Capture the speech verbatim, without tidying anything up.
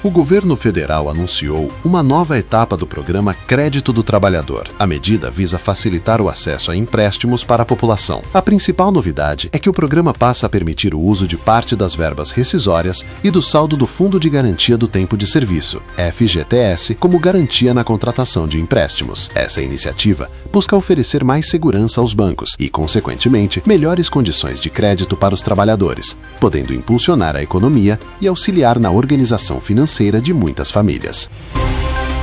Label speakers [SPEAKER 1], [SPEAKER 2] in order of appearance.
[SPEAKER 1] O governo federal anunciou uma nova etapa do programa Crédito do Trabalhador. A medida visa facilitar o acesso a empréstimos para a população. A principal novidade é que o programa passa a permitir o uso de parte das verbas rescisórias e do saldo do Fundo de Garantia do Tempo de Serviço, F G T S, como garantia na contratação de empréstimos. Essa iniciativa busca oferecer mais segurança aos bancos e, consequentemente, melhores condições de crédito para os trabalhadores, podendo impulsionar a economia e auxiliar na organização financeira de muitas famílias.